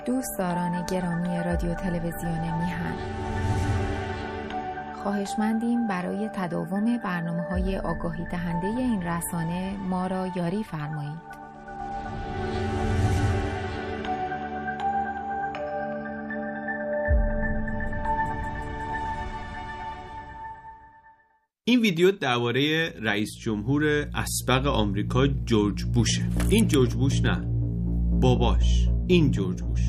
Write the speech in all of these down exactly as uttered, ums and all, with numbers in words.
دوستداران گرامی رادیو تلویزیون میهن، خواهشمندیم برای تداوم برنامه‌های آگاهی دهنده این رسانه ما را یاری فرمایید. این ویدیو درباره رئیس جمهور اسبق آمریکا جورج بوشه. این جورج بوش نه، باباش، این جورج بوش.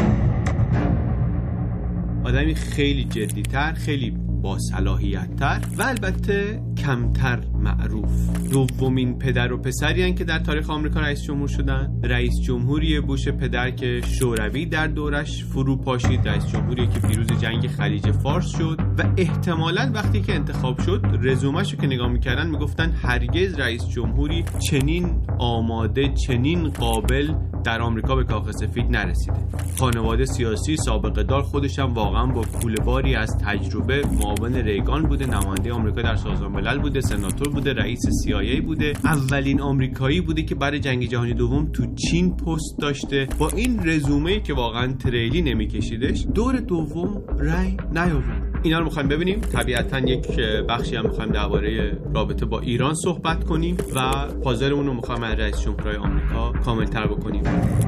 آدمی خیلی جدی‌تر، خیلی با صلاحیت‌تر و البته کمتر معروف. دومین پدر و پسری هستند که در تاریخ آمریکا رئیس جمهور شدن. رئیس جمهوری بوش پدر که شوروی در دورش فرو پاشید، رئیس جمهوری که پیروز جنگ خلیج فارس شد و احتمالاً وقتی که انتخاب شد رزومه‌شو که نگاه می‌کردن میگفتن هرگز رئیس جمهوری چنین آماده، چنین قابل در آمریکا به کاخ سفید نرسیده. خانواده سیاسی سابقه دار، خودش هم واقعا با کوله‌باری از تجربه، معاون ریگان بوده، نماینده آمریکا در سازمان ملل بوده، سناتور بوده، رئیس سی آی ای بوده، اولین آمریکایی بوده که برای جنگ جهانی دوم تو چین پست داشته. با این رزومه‌ای که واقعا تریلی نمی‌کشیدش، دور دوم رأی نیاورد. اینا رو می‌خوایم ببینیم. طبیعتاً یک بخشی هم می‌خوایم درباره رابطه با ایران صحبت کنیم و پازلمون رو می‌خوایم از رئیس جمهورهای آمریکا کامل‌تر بکنیم.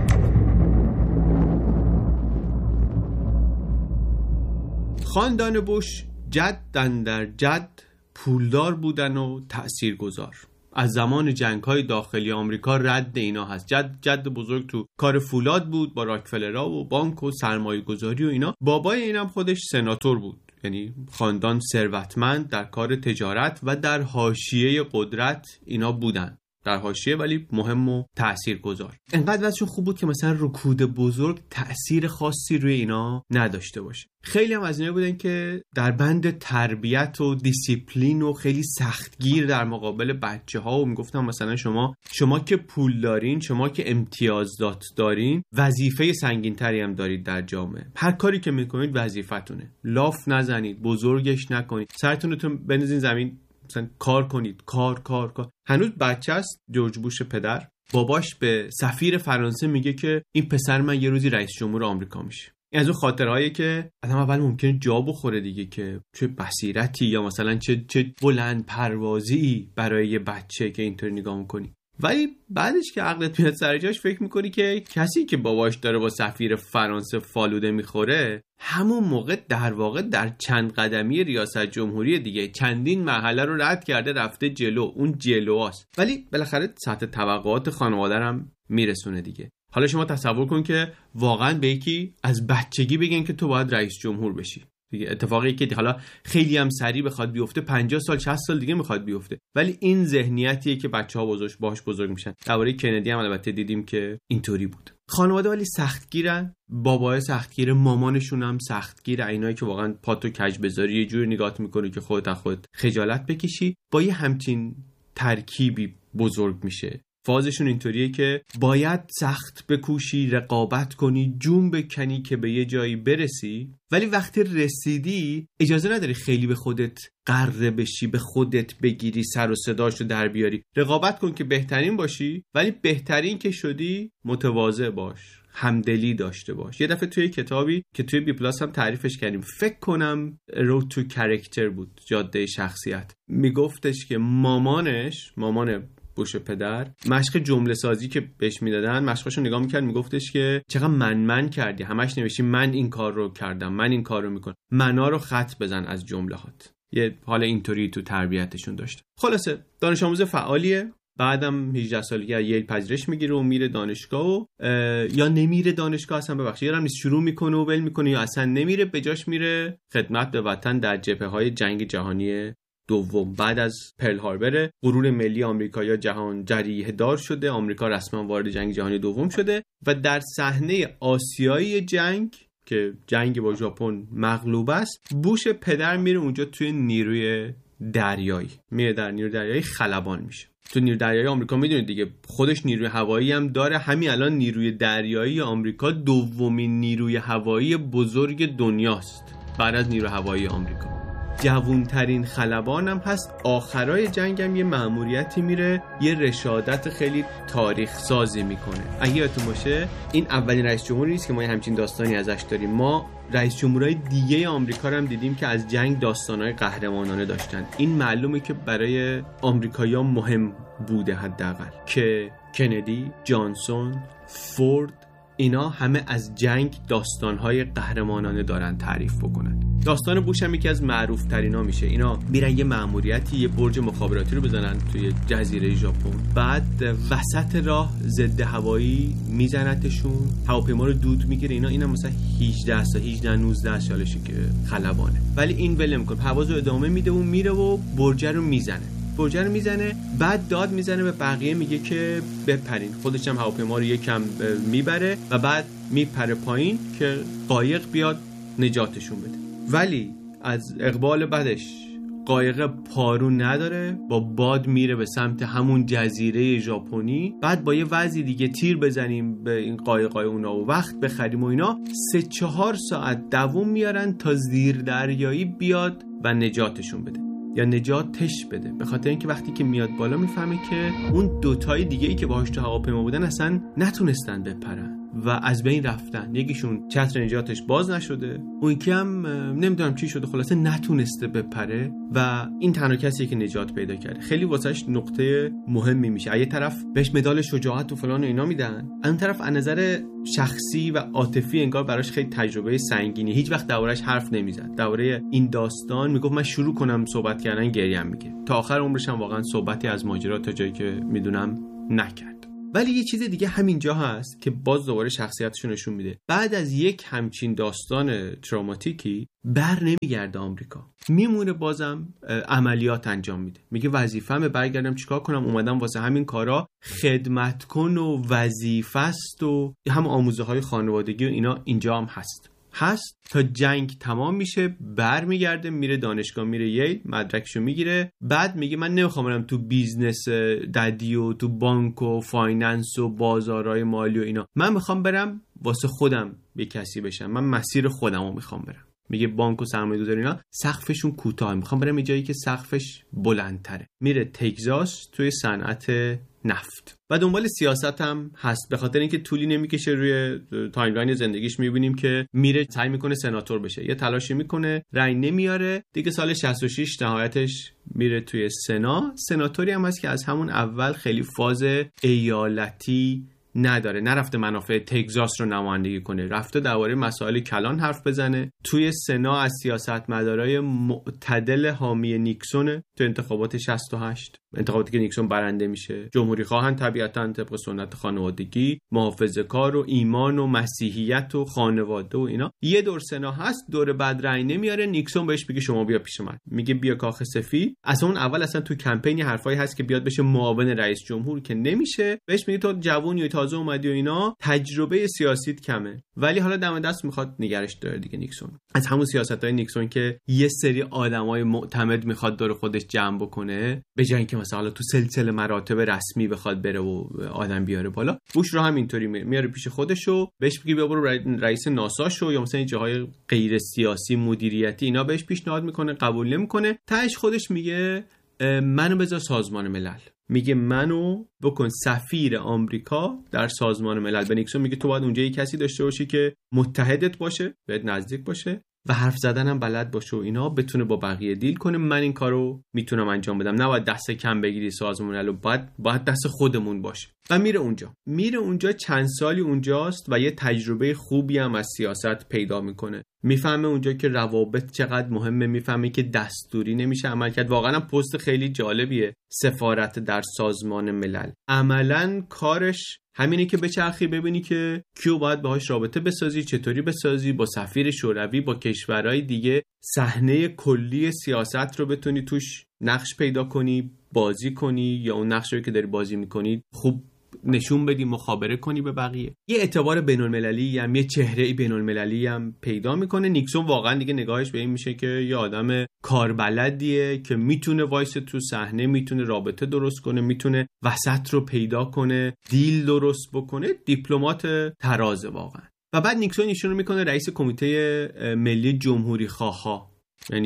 خاندان بوش جدن در جد پولدار بودن و تأثیرگذار. از زمان جنگ‌های داخلی آمریکا رد اینا هست. جد جد بزرگ تو کار فولاد بود با راکفلرها و بانک و سرمایه‌گذاری و اینا. بابای اینم خودش سناتور بود. یعنی خاندان ثروتمند در کار تجارت و در حاشیه قدرت اینا بودن. در حاشیه ولی مهم و تاثیرگذار. انقدر وضعشون خوب بود که مثلا رکود بزرگ تأثیر خاصی روی اینا نداشته باشه. خیلی هم از اینا بودن که در بند تربیت و دیسیپلین و خیلی سختگیر در مقابل بچه‌ها و میگفتن مثلا شما شما که پول دارین، شما که امتیازات دارین، وظیفه سنگین‌تری هم دارید در جامعه. هر کاری که میکنید وظیفتونه. لاف نزنید، بزرگش نکنید. سرتون رو بندازین زمین، مثلا کار کنید، کار کار کار. هنوز بچه است جورج بوش پدر. باباش به سفیر فرانسه میگه که این پسر من یه روزی رئیس جمهور آمریکا میشه. این از اون خاطرهایی که آدم اول ممکنه جا بخوره دیگه، که چه بصیرتی یا مثلا چه چه بلند پروازی برای یه بچه که اینطور نگاه میکنی. ولی بعدش که عقلت میاد سر جاش فکر میکنی که کسی که باباش داره با سفیر فرانسه فالوده میخوره، همون موقع در واقع در چند قدمی ریاست جمهوری دیگه چندین مرحله رو رد کرده رفته جلو. اون جلواست، ولی بالاخره سطح توقعات خانواده هم میرسونه دیگه. حالا شما تصور کن که واقعا به یکی از بچگی بگن که تو باید رئیس جمهور بشی. دیگه اتفاقی که حالا خیلی هم سریع بخواد بیفته، پنجاه سال شصت سال دیگه میخواد بیفته، ولی این ذهنیتیه که بچه‌ها بزرگ باهاش بزرگ میشن. درباره کندی هم البته دیدیم که اینطوری بود. خانواده ولی سختگیرن. بابای سختگیر، مامانشون هم سختگیر. اینایی که واقعا پاتو کج بذاری یه جوری نگات میکنه که خودت از خودت خجالت بکشی. با یه همچین ترکیبی بزرگ میشه. فازشون اینطوریه که باید سخت بکوشی، رقابت کنی، جون بکنی که به یه جایی برسی، ولی وقتی رسیدی اجازه نداری خیلی به خودت غره بشی، به خودت بگیری، سر و صداشو در بیاری. رقابت کن که بهترین باشی، ولی بهترین که شدی متواضع باش، همدلی داشته باش. یه دفعه توی کتابی که توی بی پلاس هم تعریفش کردیم، فکر کنم رود تو کاراکتر بود، جاده شخصیت، میگفتش که مامانش، مامان بوش پدر، مشق جمله سازی که بهش میدادن، مشقاشو نگاه میکرد، میگفتش که چقدر من من کردی، همش نوشتی من این کار رو کردم، من این کار رو میکنم، منا رو خط بزن از جملهات. یه حال اینطوری تو تربیتشون داشته. خلاصه دانش آموز فعالیه. بعدم هجده سالگی ییل پذیرش میگیره و میره دانشگاه و یا نمیره دانشگاه اصلا، ببخشید یارم نیست، شروع میکنه و ول میکنه یا اصلا نمیره، به جاش میره خدمت به وطن در جبهه‌های جنگ جهانی دوم. بعد از پرل هاربر غرور ملی آمریکا جهان جریحه دار شده، آمریکا رسما وارد جنگ جهانی دوم شده و در صحنه آسیایی جنگ که جنگ با ژاپن مغلوب است، بوش پدر میره اونجا توی نیروی دریایی، میره در نیروی دریایی خلبان میشه. تو نیروی دریایی آمریکا میدونید دیگه خودش نیروی هوایی هم داره. همین الان نیروی دریایی آمریکا دومین نیروی هوایی بزرگ دنیاست بعد از نیروی هوایی آمریکا. جوانترین خلبان هم هست. آخرای جنگ هم یه مأموریتی میره یه رشادت خیلی تاریخ سازی میکنه. اگه یادتون باشه این اولین رئیس جمهوری نیست که ما همچین داستانی ازش داریم. ما رئیس جمهورهای دیگه آمریکا رو هم دیدیم که از جنگ داستانهای قهرمانانه داشتن. این معلومه که برای آمریکایی‌ها مهم بوده حداقل که کندی، جانسون، فورد، اینا همه از جنگ داستانهای قهرمانانه دارن تعریف بکنن. داستان بوش هم یکی از معروف ترینا میشه. اینا میرن یه مأموریتی، یه برج مخابراتی رو بزنن توی جزیره ژاپن، بعد وسط راه ضد هوایی میزنتشون، هواپیما رو دود میگیره. اینا اینا مثلا هجده سال هجده نوزده سالشه که خلبانه، ولی این ول نمیکنه، پروازو ادامه میده و میره و برج رو میزنه. برج رو میزنه، بعد داد میزنه به بقیه، میگه که بپرین. خودش هم هواپیما رو یکم میبره و بعد میپره پایین که قایق بیاد نجاتشون بده. ولی از اقبال بعدش قایق پارو نداره، با باد میره به سمت همون جزیره ژاپنی. بعد با یه وضعی دیگه تیر بزنیم به این قایقای اونا و وقت بخریم و اینا، سه چهار ساعت دووم میارن تا زیر دریایی بیاد و نجاتشون بده یا نجاتش بده. به خاطر اینکه وقتی که میاد بالا میفهمه که اون دوتای دیگه ای که باهاش تو هواپیما بودن اصلا نتونستن بپرن و از بین رفتن. یکیشون چتر نجاتش باز نشده، اون یکی هم نمیدونم چی شده، خلاصه نتونسته بپره و این تنها کسیه که نجات پیدا کرده. خیلی واسش نقطه مهمی میشه. یه طرف بهش مدال شجاعت و فلان و اینا میدن، اون طرف از نظر شخصی و عاطفی انگار براش خیلی تجربه سنگینی. هیچ وقت دربارش حرف نمیزد. درباره این داستان میگفت من شروع کنم صحبت کردن گریم میگه. تا آخر عمرش هم واقعا صحبتی از ماجرا تا جایی که میدونم نکرد. ولی یه چیز دیگه همینجا هست که باز دوباره شخصیتشو نشون میده. بعد از یک همچین داستان تروماتیکی بر نمیگرده آمریکا، میمونه بازم عملیات انجام میده. میگه وظیفه‌مه برگردم چیکار کنم، اومدم واسه همین کارا خدمت کن و وظیفه است و هم آموزه های خانوادگی و اینا اینجا هم هست هست تا جنگ تمام میشه. برمیگرده میره دانشگاه، میره ییل، مدرکشو میگیره. بعد میگه من نمیخوام برم تو بیزنس ددی و تو بانک و فایننس و بازارهای مالی و اینا، من میخوام برم واسه خودم یه کسی بشم، من مسیر خودمو میخوام برم. میگه بانک و سرمایه‌گذاری اینا سقفشون کوتاه، میخوام برم یه جایی که سقفش بلندتره. میره تگزاس توی صنعت نفت و دنبال سیاست هم هست. به خاطر اینکه طولی نمیکشه، روی تایملاین زندگیش میبینیم که میره سعی میکنه سناتور بشه، یه تلاشی میکنه، رأی نمیاره دیگه. سال شصت و شش نهایتش میره توی سنا. سناتوری هم هست که از همون اول خیلی فاز ایالتی نداره، نرفته منافع تگزاس رو نمایندگی کنه، رفته درباره مسائل کلان حرف بزنه. توی سنا از سیاستمدارای معتدل حامی نیکسونه. تو انتخابات شصت و هشت، انتخاباتی که نیکسون برنده میشه، جمهوری خواهن طبیعتاً طبق سنت خانوادگی، محافظه‌کار و ایمان و مسیحیت و خانواده و اینا. یه دور سنا هست، دور بعد رأی نمیاره. نیکسون بهش میگه شما بیا پیش من، میگه بیا کاخ سفید. از اون اول اصلا تو کمپین حرفایی هست که بیاد بشه معاون رئیس جمهور که نمیشه. بهش میگه تو جوونی و تازه اومدی و اینا، تجربه سیاسیت کمه، ولی حالا دم دست میخواد نگرش داره دیگه. نیکسون از همون سیاستای نیکسون که یه سری آدمای معتمد میخواد دور خودش جمع بکنه، به جای اینکه مثلا تو سلسله مراتب رسمی بخواد بره و آدم بیاره بالا. بوش رو هم اینطوری میاره پیش خودشو، بهش میگه بیا برو رئیس ناسا شو، یا مثلا این جاهای غیر سیاسی مدیریتی اینا بهش پیشنهاد میکنه، قبول نمیکنه. تهش خودش میگه منو بذار سازمان ملل، میگه منو بکن سفیر آمریکا در سازمان ملل. به نیکسون میگه تو باید اونجا یه کسی داشته باشی که متحدت باشه، بهت نزدیک باشه و حرف زدن هم بلد باشه و اینا، بتونه با بقیه دیل کنه. من این کارو میتونم انجام بدم، نباید دست کم بگیری سازمان ملل، باید باید دست خودمون باشه. و میره اونجا میره اونجا چند سالی اونجاست و یه تجربه خوبی هم از سیاست پیدا میکنه. میفهمه اونجا که روابط چقدر مهمه، میفهمه که دستوری نمیشه عمل کرد. واقعا هم پست خیلی جالبیه، سفارت در سازمان ملل. عملاً کارش همینه که بچرخی ببینی که کیو باید باهاش رابطه بسازی، چطوری بسازی، با سفیر شوروی، با کشورهای دیگه، صحنه کلی سیاست رو بتونی توش نقش پیدا کنی، بازی کنی، یا اون نقشی رو که داری بازی میکنی خوب نشون بدی، مخابره کنی به بقیه. یه اعتبار بین‌المللی هم، یه چهره بین‌المللی هم پیدا میکنه. نیکسون واقعا دیگه نگاهش به این میشه که یه آدم کاربلدیه که میتونه وایس تو صحنه، میتونه رابطه درست کنه، میتونه وسط رو پیدا کنه، دیل درست بکنه، دیپلمات ترازه واقعا. و بعد نیکسون ایشون رو میکنه رئیس کمیته ملی جمهوری خواها، یعنی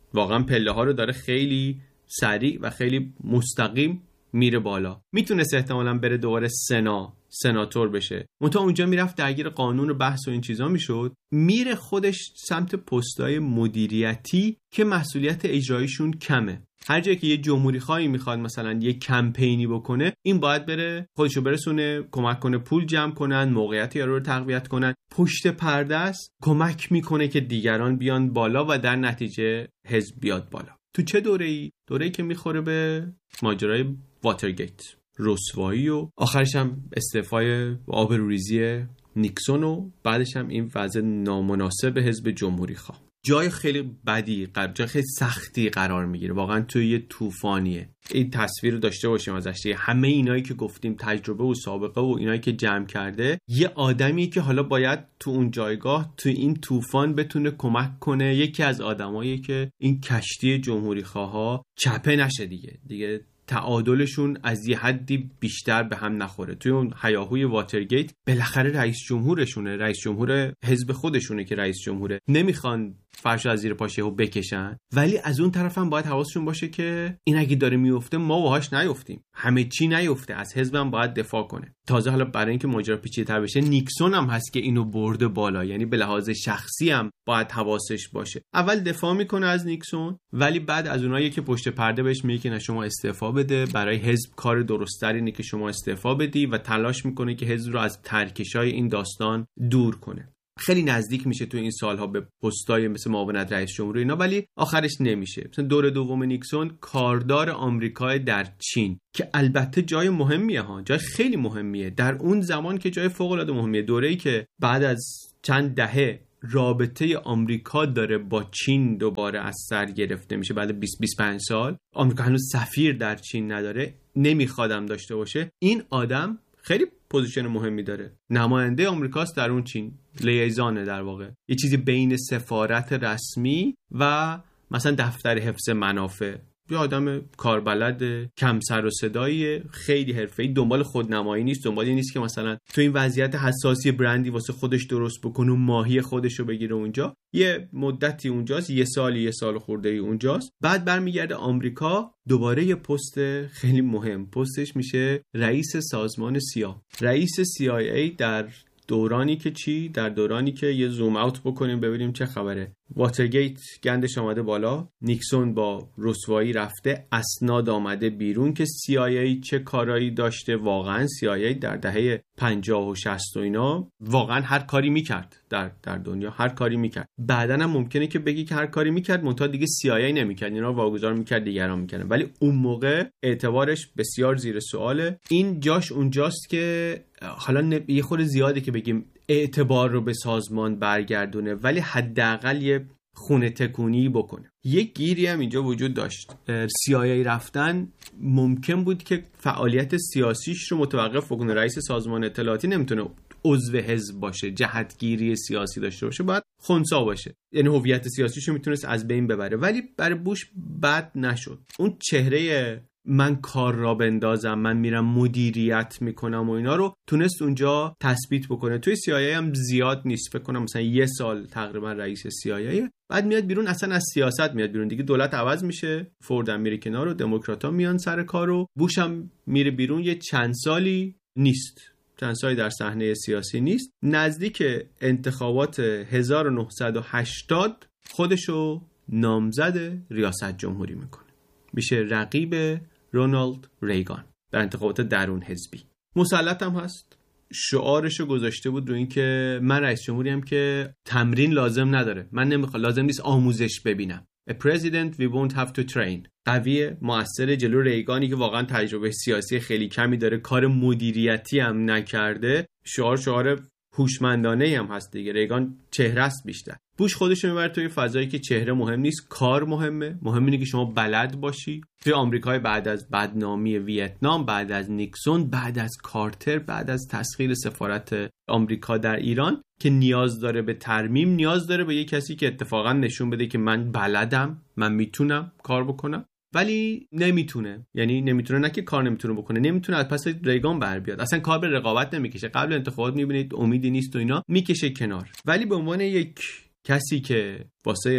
واقعا پله ها رو داره خیلی سریع و خیلی مستقیم میره بالا. میتونست احتمالاً بره دوباره سنا سناتور بشه، منتها اونجا میرفت درگیر قانون و بحث و این چیزا میشد. میره خودش سمت پستای مدیریتی که مسئولیت اجراییشون کمه. هر جایی که یه جمهوری خواهی میخواد مثلا یه کمپینی بکنه، این باید بره خودشو برسونه، کمک کنه پول جمع کنن، موقعیت یارو رو تقویت کنن. پشت پرده است کمک میکنه که دیگران بیان بالا و در نتیجه حزب بیاد بالا. تو چه دوره‌ای؟ دوره‌ای که میخوره به ماجرای واترگیت، رسوایی و آخرش هم استعفای آبروریزی نیکسون و بعدش هم این وضع نامناسب حزب جمهوری خواه. جای خیلی بدی، جای خیلی سختی قرار میگیره، واقعا توی یه طوفانیه. این تصویر رو داشته باشیم ازش دیگه. همه اینایی که گفتیم تجربه و سابقه و اینایی که جمع کرده، یه آدمی که حالا باید تو اون جایگاه تو این طوفان بتونه کمک کنه. یکی از آدمایی که این کشتی جمهوری خواها چپه نشه دیگه دیگه تعادلشون از یه حدی بیشتر به هم نخوره. توی اون هیاهوی واترگیت بالاخره رئیس جمهورشونه، رئیس جمهور حزب خودشونه که رئیس جمهوره، نمیخوان فرش از زیر پاش یهو بکشن، ولی از اون طرف هم باید حواسشون باشه که این اگه داره میفته ما باهاش نیفتیم، همه چی نیفته، از حزبم باید دفاع کنه. تازه حالا برای اینکه ماجرا پیچیده‌تر بشه، نیکسون هم هست که اینو برده بالا، یعنی به لحاظ شخصی هم باید حواسش باشه. اول دفاع میکنه از نیکسون، ولی بعد از اونایی که پشت پرده بهش میگه که نه شما استعفا بده، برای حزب کار درست‌تر اینه که شما استعفا بدی، و تلاش میکنه که حزب رو از ترکشای این داستان دور کنه. خیلی نزدیک میشه تو این سالها به پستای مثل معاونت رئیس جمهور اینا، ولی آخرش نمیشه. مثلا دور دوم نیکسون کاردار آمریکا در چین، که البته جای مهمیه ها، جای خیلی مهمیه در اون زمان، که جای فوق العاده مهمیه. دوره‌ای که بعد از چند دهه رابطه آمریکا داره با چین دوباره از سر گرفته میشه، بعد بیست بیست و پنج سال آمریکا هنوز سفیر در چین نداره، نمیخوادم داشته باشه. این آدم خیلی پوزیشن مهمی داره، نماینده آمریکاست در اون چین، لیزانه در واقع، یه چیزی بین سفارت رسمی و مثلا دفتر حفظ منافع. یه آدم کاربلد، کم سر و صدایی، خیلی حرفه‌ای، دنبال خودنمایی نیست، دنبال نیست که مثلا تو این وضعیت حساسی برندی واسه خودش درست بکنه و ماهی خودش رو بگیره اونجا. یه مدتی اونجاست، یه سالی یه سال خورده ای اونجاست، بعد برمیگرده آمریکا، دوباره یه پست خیلی مهم، پستش میشه رئیس سازمان سیا، رئیس سی آی ای در دورانی که چی؟ در دورانی که یه زوم اوت بکنیم ببینیم چه خبره. واترگیت گندش آمده بالا، نیکسون با رسوایی رفته، اسناد آمده بیرون که سی آی ای چه کارایی داشته. واقعا سی آی ای در دهه پنجاه و شصت و اینا واقعا هر کاری میکرد در در دنیا، هر کاری میکرد. بعدن هم ممکنه که بگی که هر کاری میکرد، منتها دیگه سی آی ای نمیکرد، اینا رو واگذار میکرد دیگران میکردن، ولی اون موقع اعتبارش بسیار زیر سواله. این جاش اونجاست که حالا یه خورده زیاده که بگیم اعتبار رو به سازمان برگردونه، ولی حداقل یه خونه تکونی بکنه. یک گیری هم اینجا وجود داشت. سی آی ای رفتن ممکن بود که فعالیت سیاسیش رو متوقف بکنه. رئیس سازمان اطلاعاتی نمیتونه عضو حزب باشه، جهتگیری سیاسی داشته باشه، باید خنثی باشه، یعنی هویت سیاسیشو میتونست از بین ببره. ولی برای بوش بد نشد. اون چهره من کار را بندازم، من میرم مدیریت میکنم و اینا رو تونست اونجا تثبیت بکنه. توی سی آی ای هم زیاد نیست، فکر کنم مثلا یه سال تقریبا رئیس سی آی ای، بعد میاد بیرون، اصلا از سیاست میاد بیرون دیگه. دولت عوض میشه، فورد هم میره کنار و دموکرات‌ها میان سر کار و بوش هم میره بیرون. یه چند سالی نیست، چند سالی در صحنه سیاسی نیست. نزدیک انتخابات هزار و نهصد و هشتاد خودشو نامزد ریاست جمهوری میکنه، میشه رقیب رونالد ریگان در انتخابات درون حزبی. مسلط هم هست، شعارشو گذاشته بود رو این که من رئیس جمهوری ام که تمرین لازم نداره، من نمیخوام، لازم نیست آموزش ببینم. A president we won't have to train. قویه، موثر، جلو ریگانی که واقعا تجربه سیاسی خیلی کمی داره، کار مدیریتی هم نکرده. شعار شعار هوشمندانه هم هست دیگه. ریگان چهره است بیشتر. بوش خودش رو میبره توی فضایی که چهره مهم نیست، کار مهمه. مهم اینه که شما بلد باشی. توی آمریکای بعد از بدنامی ویتنام، بعد از نیکسون، بعد از کارتر، بعد از تسخیر سفارت آمریکا در ایران، که نیاز داره به ترمیم، نیاز داره به یه کسی که اتفاقا نشون بده که من بلدم، من میتونم کار بکنم. ولی نمیتونه، یعنی نمیتونه، نه که کار نمیتونه بکنه، نمیتونه از پس ریگان بر بیاد. اصلا کار به رقابت نمیکشه. قبل انتخابات میبینید امیدی نیست و اینا، میکشه کنار. ولی به عنوان یک کسی که واسه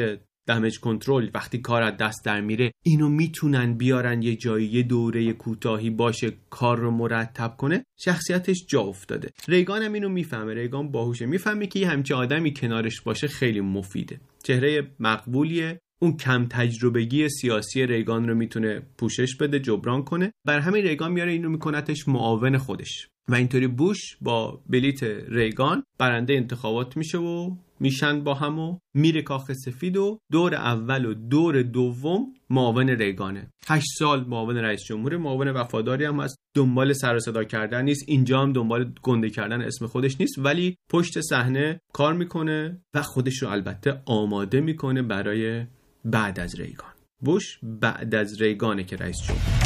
دمیج کنترل وقتی کار از دست در میره اینو میتونن بیارن یه جایی، یه دوره کوتاهی باشه کار رو مرتب کنه، شخصیتش جا افتاده. ریگان هم اینو میفهمه، ریگان باهوشه، میفهمه که یه همچین آدمی کنارش باشه خیلی مفیده. چهره مقبولیه، اون کم تجربگی سیاسی ریگان رو میتونه پوشش بده، جبران کنه. بر همین ریگان میاره اینو میکنتش معاون خودش و اینطوری بوش با بلیت ریگان برنده انتخابات میشه و میشن با هم و میره کاخ سفید و دور اول و دور دوم معاون ریگانه. هشت سال معاون رئیس جمهور، معاون وفاداری هم هست، دنبال سر و صدا کردن نیست، اینجا هم دنبال گنده کردن اسم خودش نیست، ولی پشت صحنه کار میکنه و خودش رو البته آماده میکنه برای بعد از ریگان. بوش بعد از ریگانه که رئیس جمهور.